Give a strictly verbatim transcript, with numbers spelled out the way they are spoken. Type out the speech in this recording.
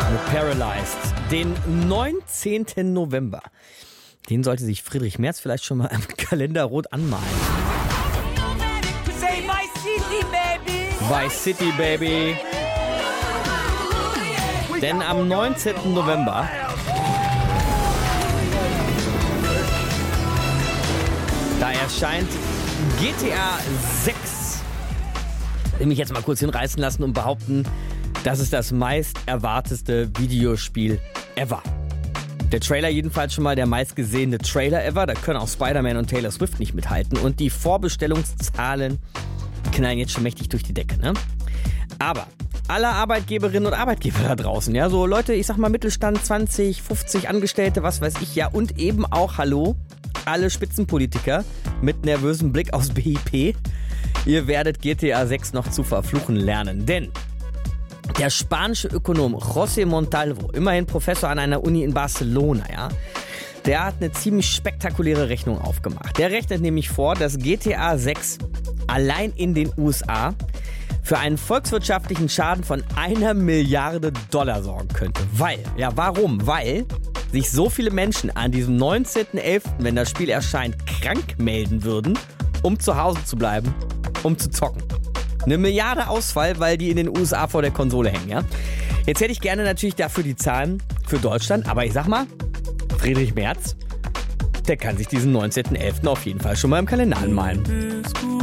mit Paralyzed. Den neunzehnten November. Den sollte sich Friedrich Merz vielleicht schon mal am Kalender rot anmalen. Say my city, baby. Vice City, Baby. Denn am neunzehnten November da erscheint G T A sechs. Ich will mich jetzt mal kurz hinreißen lassen und behaupten, das ist das meist erwartetste Videospiel ever. Der Trailer jedenfalls schon mal der meistgesehene Trailer ever. Da können auch Spider-Man und Taylor Swift nicht mithalten. Und die Vorbestellungszahlen knallen jetzt schon mächtig durch die Decke, ne? Aber alle Arbeitgeberinnen und Arbeitgeber da draußen, ja, so Leute, ich sag mal Mittelstand, zwanzig, fünfzig Angestellte, was weiß ich, ja, und eben auch, hallo, alle Spitzenpolitiker mit nervösem Blick aufs B I P. Ihr werdet G T A sechs noch zu verfluchen lernen, denn der spanische Ökonom José Montalvo, immerhin Professor an einer Uni in Barcelona, ja, der hat eine ziemlich spektakuläre Rechnung aufgemacht. Der rechnet nämlich vor, dass G T A sechs allein in den U S A für einen volkswirtschaftlichen Schaden von einer Milliarde Dollar sorgen könnte. Weil, ja warum? Weil sich so viele Menschen an diesem neunzehnten elften, wenn das Spiel erscheint, krank melden würden, um zu Hause zu bleiben, um zu zocken. Eine Milliarde Ausfall, weil die in den U S A vor der Konsole hängen, ja. Jetzt hätte ich gerne natürlich dafür die Zahlen für Deutschland, aber ich sag mal, Friedrich Merz, der kann sich diesen neunzehnten elften auf jeden Fall schon mal im Kalender anmalen.